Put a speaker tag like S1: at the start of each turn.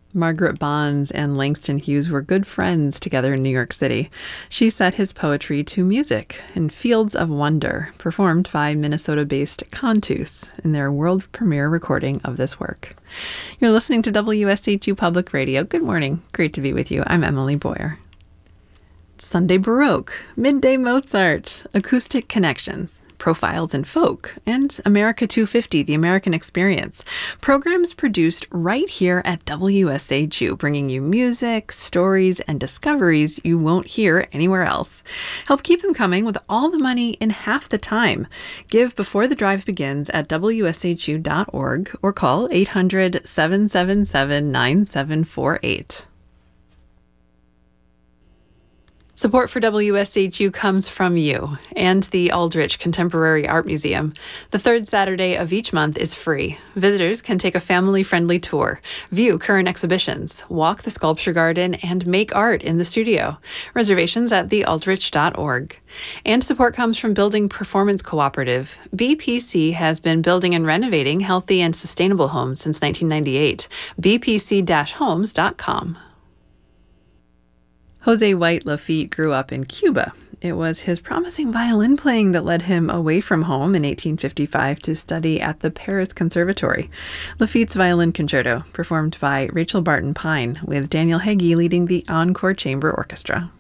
S1: Margaret Bonds and Langston Hughes were good friends together in New York City. She set his poetry to music in Fields of Wonder, performed by Minnesota-based Contus in their world premiere recording of this work. You're listening to WSHU Public Radio. Good morning. Great to be with you. I'm Emily Boyer. Sunday Baroque, Midday Mozart, Acoustic Connections, Profiles in Folk, and America 250, The American Experience. Programs produced right here at WSHU, bringing you music, stories, and discoveries you won't hear anywhere else. Help keep them coming with all the money in half the time. Give before the drive begins at WSHU.org or call 800-777-9748. Support for WSHU comes from you and the Aldrich Contemporary Art Museum. The third Saturday of each month is free. Visitors can take a family-friendly tour, view current exhibitions, walk the sculpture garden, and make art in the studio. Reservations at thealdrich.org. And support comes from Building Performance Cooperative. BPC has been building and renovating healthy and sustainable homes since 1998. bpc-homes.com. Jose White Lafitte grew up in Cuba. It was his promising violin playing that led him away from home in 1855 to study at the Paris Conservatory. Lafitte's Violin Concerto, performed by Rachel Barton Pine, with Daniel Heggie leading the Encore Chamber Orchestra.